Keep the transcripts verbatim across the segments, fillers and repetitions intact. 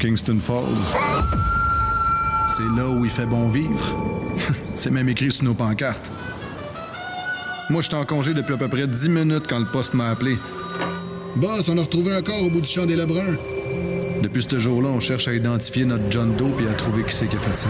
Kingston Falls. C'est là où il fait bon vivre. C'est même écrit sur nos pancartes. Moi, j'étais en congé depuis à peu près dix minutes quand le poste m'a appelé. Boss, on a retrouvé un corps au bout du champ des Lebrun. Depuis ce jour-là, on cherche à identifier notre John Doe et à trouver qui c'est qui a fait ça.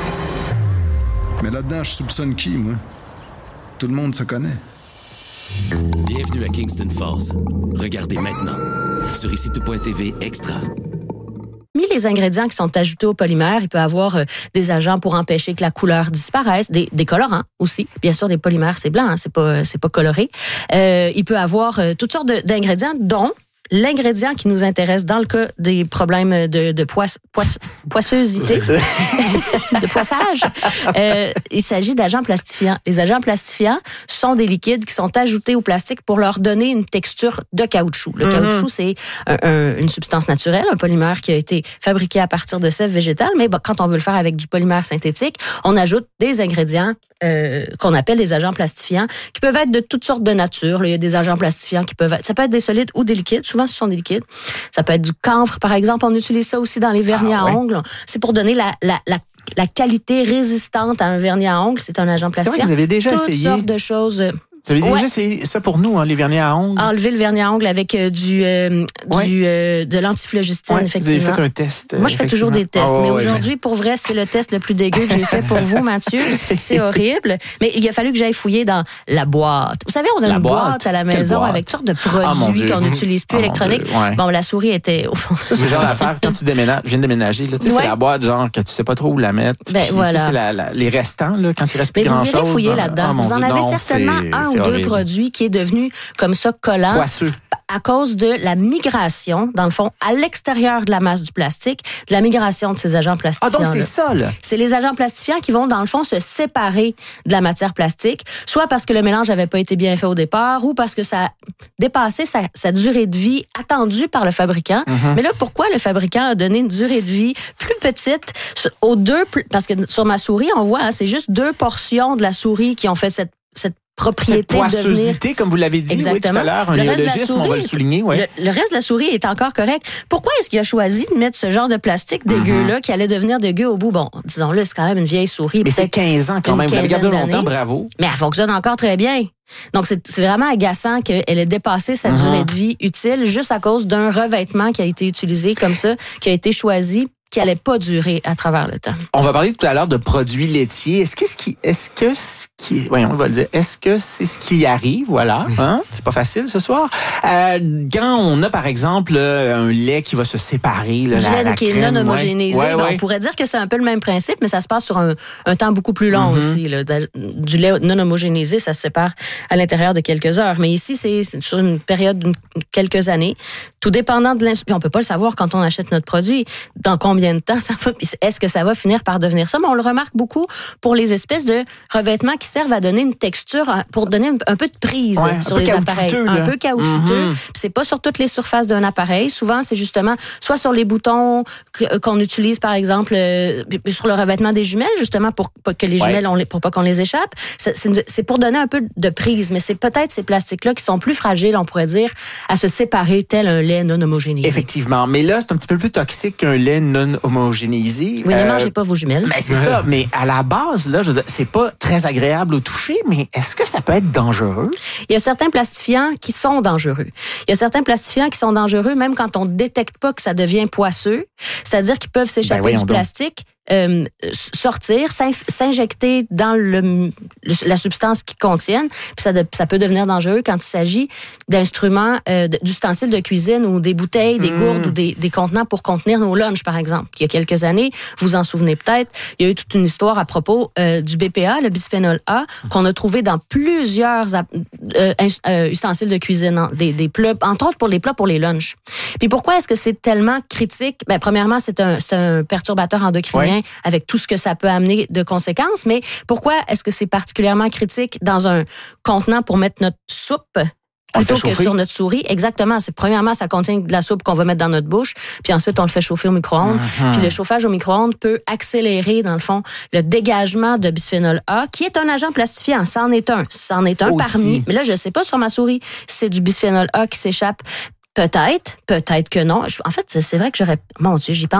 Mais là-dedans, je soupçonne qui, moi? Tout le monde se connaît. Bienvenue à Kingston Falls. Regardez maintenant sur ici tout point t v Extra. Parmi les ingrédients qui sont ajoutés au polymère, il peut y avoir euh, des agents pour empêcher que la couleur disparaisse, des, des colorants aussi. Bien sûr, des polymères, c'est blanc, hein, c'est pas, c'est pas coloré. Euh, il peut y avoir euh, toutes sortes de, d'ingrédients, dont l'ingrédient qui nous intéresse dans le cas des problèmes de, de poisse, poisse, poissosité, de poissage, euh, il s'agit d'agents plastifiants. Les agents plastifiants sont des liquides qui sont ajoutés au plastique pour leur donner une texture de caoutchouc. Le mm-hmm. caoutchouc, c'est un, un, une substance naturelle, un polymère qui a été fabriqué à partir de sève végétale, mais bon, quand on veut le faire avec du polymère synthétique, on ajoute des ingrédients Euh, qu'on appelle les agents plastifiants, qui peuvent être de toutes sortes de nature. Là, il y a des agents plastifiants qui peuvent être, ça peut être des solides ou des liquides. Souvent, ce sont des liquides. Ça peut être du camphre, par exemple. On utilise ça aussi dans les vernis ah, à ouais. ongles. C'est pour donner la, la, la, la qualité résistante à un vernis à ongles. C'est un agent plastifiant. C'est vrai que vous avez déjà toutes essayé. Toutes sortes de choses. Vous avez ouais. déjà essayé ça pour nous, hein, les vernis à ongles? Enlever le vernis à ongles avec euh, du, euh, ouais. du euh, de l'antiflogistine, ouais. effectivement. Vous avez fait un test. Moi, je fais toujours des tests. Oh, mais ouais, aujourd'hui, pour vrai, c'est le test le plus dégueu que j'ai fait pour vous, Mathieu. C'est horrible. Mais il a fallu que j'aille fouiller dans la boîte. Vous savez, on a la une boîte, boîte à la maison avec toutes sortes de produits ah, qu'on n'utilise plus ah, électroniques. Ouais. Bon, la souris était au fond. Ça, c'est le genre d'affaire quand tu déménages. Je viens de déménager. Là, ouais. C'est la boîte, genre, que tu sais pas trop où la mettre. Ben, puis, voilà. C'est la, la, les restants, là, quand il reste plus mais grand-chose. Vous irez fouiller là-dedans. Ah, vous en Dieu, avez non, certainement c'est, un c'est ou deux horrible. produits qui est devenu comme ça collant. Poisseux. À cause de la migration, dans le fond, à l'extérieur de la masse du plastique, de la migration de ces agents plastifiants. Ah, donc c'est ça, là? C'est les agents plastifiants qui vont, dans le fond, se séparer de la matière plastique, soit parce que le mélange n'avait pas été bien fait au départ, ou parce que ça a dépassé sa, sa durée de vie attendue par le fabricant. Mm-hmm. Mais là, pourquoi le fabricant a donné une durée de vie plus petite aux deux... Parce que sur ma souris, on voit, hein, c'est juste deux portions de la souris qui ont fait cette, cette propriété cette poissosité, de devenir... comme vous l'avez dit oui, tout à l'heure, un néologisme, on va le souligner. Ouais. Le, le reste de la souris est encore correct. Pourquoi est-ce qu'il a choisi de mettre ce genre de plastique dégueu-là mm-hmm. qui allait devenir dégueu au bout? Bon, disons-le, c'est quand même une vieille souris. Mais c'est quinze ans quand même. Vous avez gardé longtemps, bravo. Mais elle fonctionne encore très bien. Donc, c'est, c'est vraiment agaçant qu'elle ait dépassé sa mm-hmm. durée de vie utile juste à cause d'un revêtement qui a été utilisé comme ça, qui a été choisi, qui allait pas durer à travers le temps. On va parler tout à l'heure de produits laitiers. Est-ce que ce qui, est-ce que ce qui, voyons, on va le dire. Est-ce que c'est ce qui arrive, voilà, hein? C'est pas facile ce soir. Euh, quand on a par exemple un lait qui va se séparer, là, du la, lait la qui crème, est non homogénéisé, ouais, ben, ouais. on pourrait dire que c'est un peu le même principe, mais ça se passe sur un, un temps beaucoup plus long mm-hmm. aussi. Là. Du lait non homogénéisé, ça se sépare à l'intérieur de quelques heures, mais ici c'est, c'est sur une période de quelques années. Tout dépendant de l'instrument, on peut pas le savoir quand on achète notre produit. Dans combien de temps ça va? Est-ce que ça va finir par devenir ça? Mais on le remarque beaucoup pour les espèces de revêtements qui servent à donner une texture, pour donner un peu de prise ouais, sur les appareils. Là. Un peu caoutchouteux. Mm-hmm. C'est pas sur toutes les surfaces d'un appareil. Souvent, c'est justement soit sur les boutons qu'on utilise, par exemple, euh, sur le revêtement des jumelles, justement pour pas que les jumelles, ouais. on les, pour pas qu'on les échappe. C'est, c'est, c'est pour donner un peu de prise. Mais c'est peut-être ces plastiques-là qui sont plus fragiles, on pourrait dire, à se séparer tel un lait non homogénéisé. Effectivement. Mais là, c'est un petit peu plus toxique qu'un lait non homogénéisé. Oui, ne euh, mangez pas vos jumelles. Mais c'est ça. Mais à la base, là, je veux dire, c'est pas très agréable au toucher, mais est-ce que ça peut être dangereux? Il y a certains plastifiants qui sont dangereux. Il y a certains plastifiants qui sont dangereux même quand on ne détecte pas que ça devient poisseux. C'est-à-dire qu'ils peuvent s'échapper ben du plastique. Euh, sortir, s'injecter dans le, le, la substance qu'ils contiennent, puis ça, de, ça peut devenir dangereux quand il s'agit d'instruments, euh, d'ustensiles de cuisine ou des bouteilles, des mmh. gourdes ou des, des contenants pour contenir nos lunchs, par exemple. Il y a quelques années, vous vous en souvenez peut-être, il y a eu toute une histoire à propos euh, du B P A, le bisphénol A, qu'on a trouvé dans plusieurs euh, euh, ustensiles de cuisine, des, des plats, entre autres pour les plats pour les lunchs. Puis pourquoi est-ce que c'est tellement critique? Ben, premièrement, c'est un, c'est un perturbateur endocrinien, ouais. avec tout ce que ça peut amener de conséquences, mais pourquoi est-ce que c'est particulièrement critique dans un contenant pour mettre notre soupe plutôt que sur notre souris? Exactement. C'est premièrement, ça contient de la soupe qu'on va mettre dans notre bouche, puis ensuite on le fait chauffer au micro-ondes. Uh-huh. Puis le chauffage au micro-ondes peut accélérer, dans le fond, le dégagement de bisphénol A, qui est un agent plastifiant. C'en est un. C'en est un Aussi. parmi. Mais là, je sais pas sur ma souris si c'est du bisphénol A qui s'échappe. Peut-être, peut-être que non. En fait, c'est vrai que j'aurais... Mon Dieu, j'y pense.